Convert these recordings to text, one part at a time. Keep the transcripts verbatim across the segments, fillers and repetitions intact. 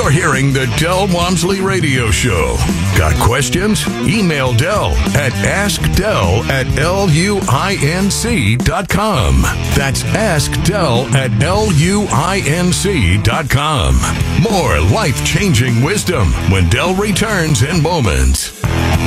You're hearing the Del Walmsley Radio Show. Got questions? Email Del at askdel at luinc dot com. That's askdel at luinc dot com. More life-changing wisdom when Del returns in moments.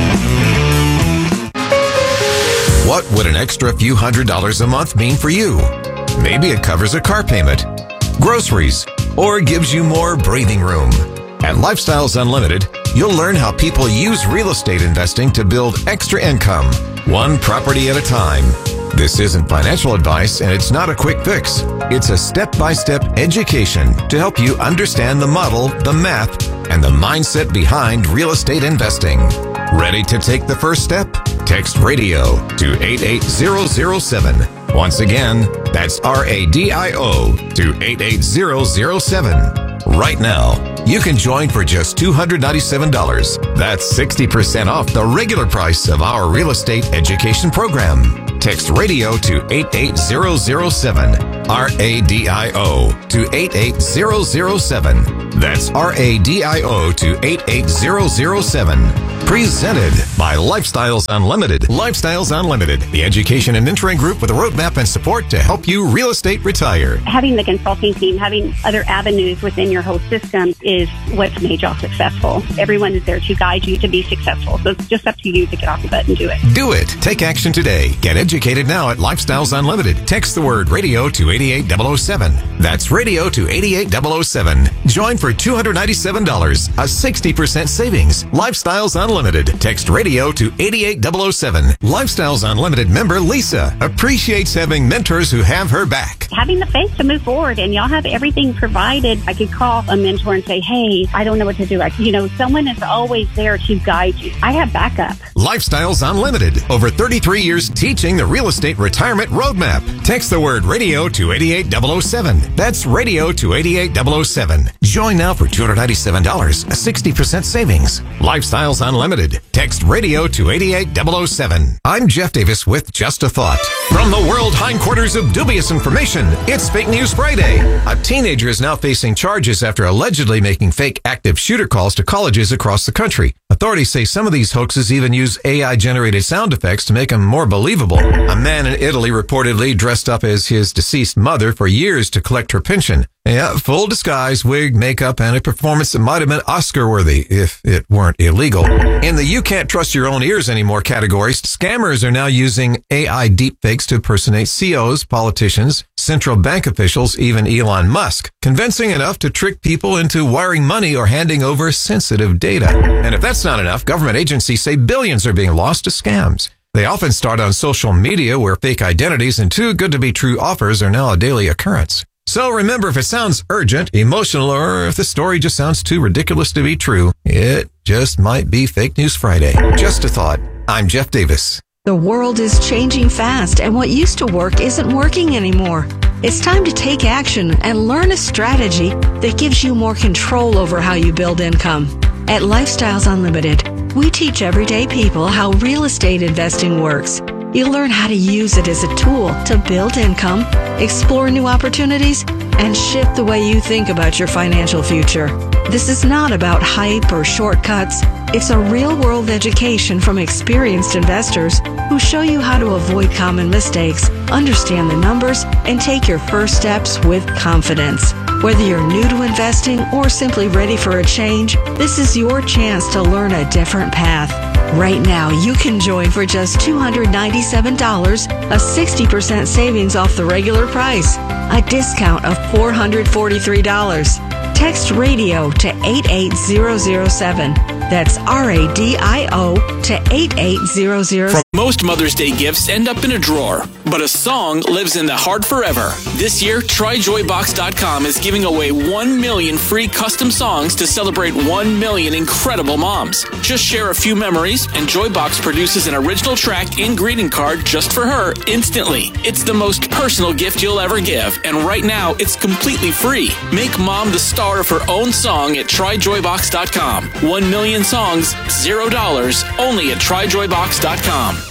What would an extra few hundred dollars a month mean for you? Maybe it covers a car payment, groceries, or gives you more breathing room. At Lifestyles Unlimited, you'll learn how people use real estate investing to build extra income, one property at a time. This isn't financial advice, and it's not a quick fix. It's a step-by-step education to help you understand the model, the math, and the mindset behind real estate investing. Ready to take the first step? Text RADIO to eight eight zero zero seven. Once again, that's R A D I O to eight eight zero zero seven. Right now, you can join for just two hundred ninety-seven dollars. That's sixty percent off the regular price of our real estate education program. Text RADIO to eight eight zero zero seven. R A D I O to eight eight zero zero seven. That's R A D I O to eight eight zero zero seven. Presented by Lifestyles Unlimited. Lifestyles Unlimited, the education and mentoring group with a roadmap and support to help you real estate retire. Having the consulting team, having other avenues within your whole system is what's made y'all successful. Everyone is there to guide you to be successful. So it's just up to you to get off the butt and do it. Do it. Take action today. Get educated now at Lifestyles Unlimited. Text the word radio to eight eight zero zero seven. That's radio to eight eight zero zero seven. Join for two hundred ninety-seven dollars, a sixty percent savings. Lifestyles Unlimited. Text radio to eight eight zero zero seven. Lifestyles Unlimited member Lisa appreciates having mentors who have her back. Having the faith to move forward, and y'all have everything provided. I could call a mentor and say, hey, I don't know what to do. I, you know, someone is always there to guide you. I have backup. Lifestyles Unlimited. Over thirty-three years teaching the real estate retirement roadmap. Text the word radio to eight eight zero zero seven. That's radio to eight eight zero zero seven. Join now for two hundred ninety-seven dollars, a sixty percent savings. Lifestyles Unlimited. Text radio to eight eight zero zero seven. I'm Jeff Davis with Just a Thought. From the world hindquarters of dubious information, it's Fake News Friday. A teenager is now facing charges after allegedly making fake active shooter calls to colleges across the country. Authorities say some of these hoaxes even use A I-generated sound effects to make them more believable. A man in Italy reportedly dressed up as his deceased mother for years to collect her pension. Yeah, full disguise, wig, makeup, and a performance that might have been Oscar-worthy if it weren't illegal. In the you can't trust your own ears anymore categories, scammers are now using A I deepfakes to impersonate C E Os, politicians, central bank officials, even Elon Musk, convincing enough to trick people into wiring money or handing over sensitive data. And if that's not enough, government agencies say billions are being lost to scams. They often start on social media where fake identities and too good to be true offers are now a daily occurrence. So remember, if it sounds urgent, emotional, or if the story just sounds too ridiculous to be true, it just might be Fake News Friday. Just a thought. I'm Jeff Davis. The world is changing fast, and what used to work isn't working anymore. It's time to take action and learn a strategy that gives you more control over how you build income. At Lifestyles Unlimited, we teach everyday people how real estate investing works. You'll learn how to use it as a tool to build income, explore new opportunities, and shift the way you think about your financial future. This is not about hype or shortcuts. It's a real-world education from experienced investors who show you how to avoid common mistakes, understand the numbers, and take your first steps with confidence. Whether you're new to investing or simply ready for a change, this is your chance to learn a different path. Right now, you can join for just two hundred ninety-seven dollars, a sixty percent savings off the regular price, a discount of four hundred forty-three dollars. Text radio to eight eight zero zero seven. That's R A D I O to eight eight zero zero seven. Most Mother's Day gifts end up in a drawer, but a song lives in the heart forever. This year, Try Joy Box dot com is giving away one million free custom songs to celebrate one million incredible moms. Just share a few memories, and Joybox produces an original track and greeting card just for her instantly. It's the most personal gift you'll ever give, and right now, it's completely free. Make mom the star of her own song at Try Joy Box dot com. One million songs, zero dollars, only at Try Joy Box dot com.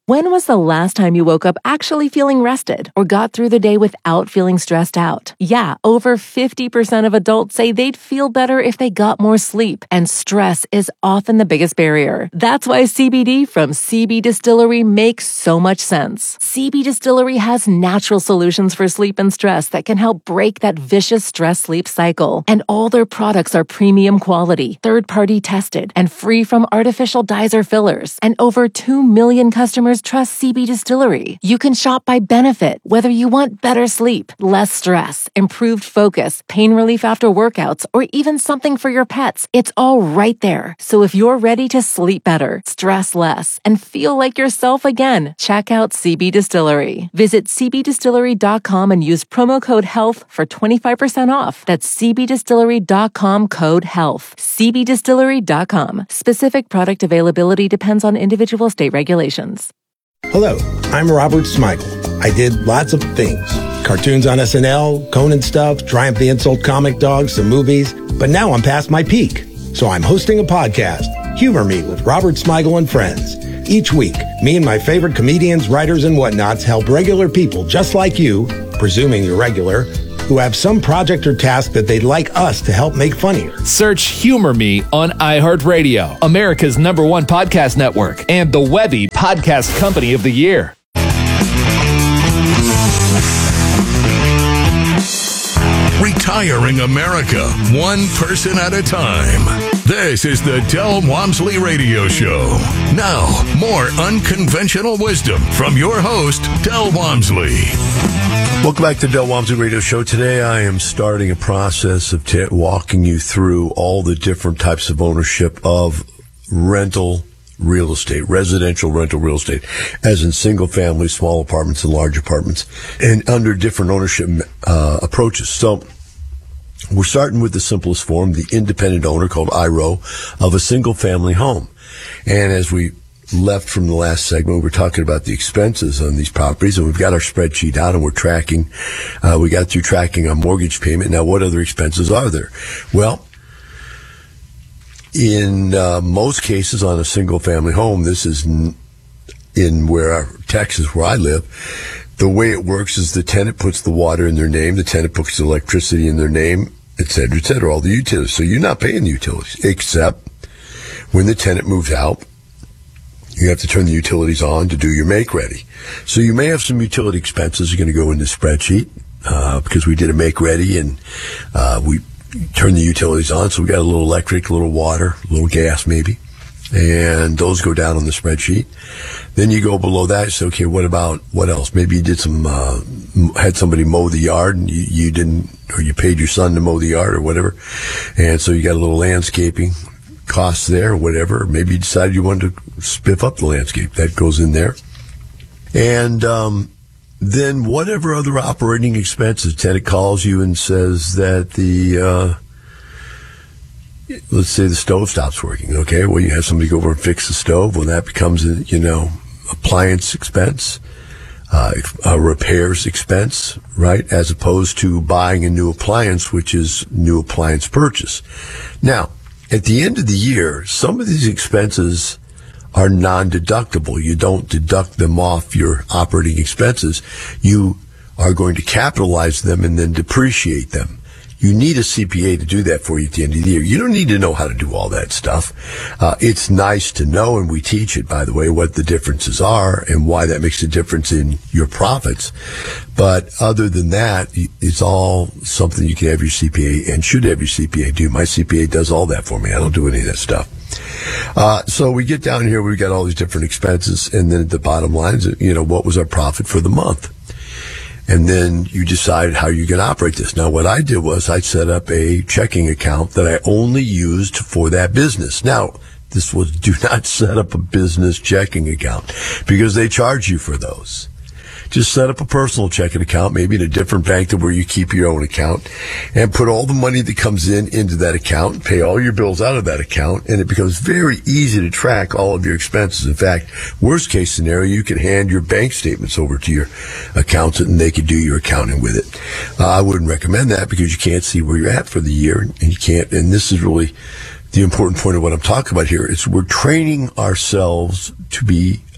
When was the last time you woke up actually feeling rested or got through the day without feeling stressed out? Yeah, over fifty percent of adults say they'd feel better if they got more sleep, and stress is often the biggest barrier. That's why C B D from C B Distillery makes so much sense. C B Distillery has natural solutions for sleep and stress that can help break that vicious stress-sleep cycle. And all their products are premium quality, third-party tested, and free from artificial dyes or fillers. And over two million customers trust C B Distillery. You can shop by benefit, whether you want better sleep, less stress, improved focus, pain relief after workouts, or even something for your pets. It's all right there. So if you're ready to sleep better, stress less, and feel like yourself again, check out C B Distillery. Visit c b distillery dot com and use promo code HEALTH for twenty-five percent off. That's c b distillery dot com code HEALTH. c b distillery dot com. Specific product availability depends on individual state regulations. Hello, I'm Robert Smigel. I did lots of things. Cartoons on S N L, Conan stuff, Triumph the Insult comic dogs, some movies. But now I'm past my peak. So I'm hosting a podcast, Humor Me with Robert Smigel and Friends. Each week, me and my favorite comedians, writers, and whatnots help regular people just like you, presuming you're regular, who have some project or task that they'd like us to help make funnier. Search Humor Me on iHeartRadio, America's number one podcast network, and the Webby Podcast Company of the Year. Retiring America, one person at a time. This is the Del Walmsley Radio Show. Now, more unconventional wisdom from your host, Del Walmsley. Welcome back to the Del Walmsley Radio Show. Today I am starting a process of t- walking you through all the different types of ownership of rental real estate, residential rental real estate, as in single family, small apartments, and large apartments, and under different ownership uh, approaches. So we're starting with the simplest form, the independent owner, called I R O, of a single family home. And as we left from the last segment, we were talking about the expenses on these properties, and we've got our spreadsheet out and we're tracking, uh, we got through tracking our mortgage payment. Now, what other expenses are there? Well, in uh, most cases on a single family home, this is n- in where Texas, where I live, the way it works is the tenant puts the water in their name, the tenant puts the electricity in their name, et cetera, et cetera, all the utilities. So you're not paying the utilities, except when the tenant moves out, you have to turn the utilities on to do your make ready. So you may have some utility expenses you're going to go in the spreadsheet, uh, because we did a make ready and, uh, we turned the utilities on. So we got a little electric, a little water, a little gas maybe. And those go down on the spreadsheet. Then you go below that. You say, okay, what about, what else? Maybe you did some, uh, had somebody mow the yard and you, you didn't, or you paid your son to mow the yard or whatever. And so you got a little landscaping costs there or whatever. Maybe you decided you wanted to spiff up the landscape. That goes in there. And, um, then whatever other operating expenses, tenant calls you and says that the, uh, let's say the stove stops working. Okay, well, you have somebody go over and fix the stove. Well, that becomes a, you know, appliance expense, uh, a repairs expense, right? As opposed to buying a new appliance, which is new appliance purchase. Now, at the end of the year, some of these expenses are non-deductible. You don't deduct them off your operating expenses. You are going to capitalize them and then depreciate them. You need a C P A to do that for you at the end of the year. You don't need to know how to do all that stuff. Uh, it's nice to know, and we teach it, by the way, what the differences are and why that makes a difference in your profits. But other than that, it's all something you can have your C P A and should have your C P A do. My C P A does all that for me. I don't do any of that stuff. Uh, so we get down here, we've got all these different expenses, and then at the bottom line is, you know, what was our profit for the month? And then you decide how you're going to operate this. Now, what I did was I set up a checking account that I only used for that business. Now, this was, do not set up a business checking account because they charge you for those. Just set up a personal checking account, maybe in a different bank than where you keep your own account, and put all the money that comes in into that account and pay all your bills out of that account, and it becomes very easy to track all of your expenses. In fact, worst case scenario, you can hand your bank statements over to your accountant and they could do your accounting with it. Uh, I wouldn't recommend that because you can't see where you're at for the year, and you can't, and this is really the important point of what I'm talking about here, is we're training ourselves to be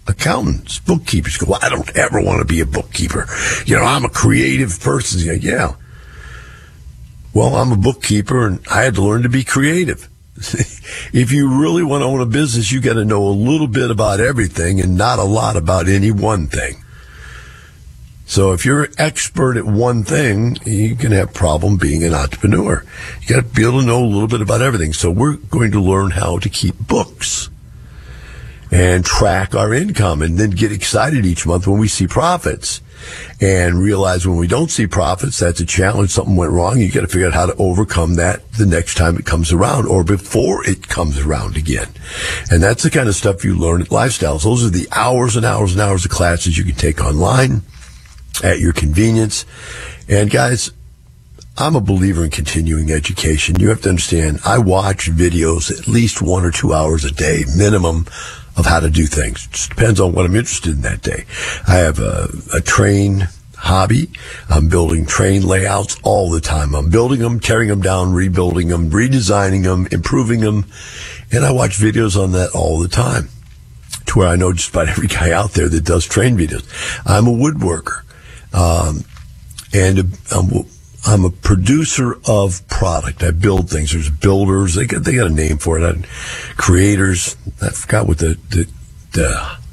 accountants, bookkeepers go, well, I don't ever want to be a bookkeeper. You know, I'm a creative person. You go, yeah. Well, I'm a bookkeeper, and I had to learn to be creative. If you really want to own a business, you got to know a little bit about everything and not a lot about any one thing. So if you're an expert at one thing, you can have a problem being an entrepreneur. You got to be able to know a little bit about everything. So we're going to learn how to keep books and track our income, and then get excited each month when we see profits, and realize when we don't see profits, that's a challenge. Something went wrong. You got to figure out how to overcome that the next time it comes around, or before it comes around again. And that's the kind of stuff you learn at Lifestyles. Those are the hours and hours and hours of classes you can take online at your convenience. And guys, I'm a believer in continuing education. You have to understand, I watch videos at least one or two hours a day minimum of how to do things. It just depends on what I'm interested in that day. I have a, a train hobby. I'm building train layouts all the time. I'm building them, tearing them down, rebuilding them, redesigning them, improving them. And I watch videos on that all the time, to where I know just about every guy out there that does train videos. I'm a woodworker. Um, and I'm, I'm a producer of product. I build things. There's builders. They got, they got a name for it. I, creators. I forgot what the, the, the